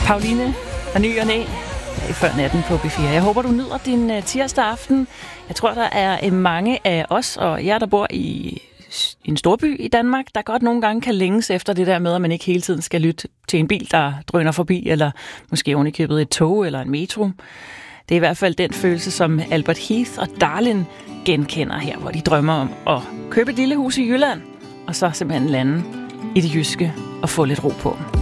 Pauline og Ny og Næ før natten på B4. Jeg håber, du nyder din tirsdag aften. Jeg tror, der er mange af os og jer, der bor i en storby i Danmark, der godt nogle gange kan længes efter det der med, at man ikke hele tiden skal lytte til en bil, der drøner forbi, eller måske ovenikøbet et tog eller en metro. Det er i hvert fald den følelse, som Albert Heath og Darlin genkender her, hvor de drømmer om at købe et lille hus i Jylland, og så simpelthen lande i det jyske og få lidt ro på.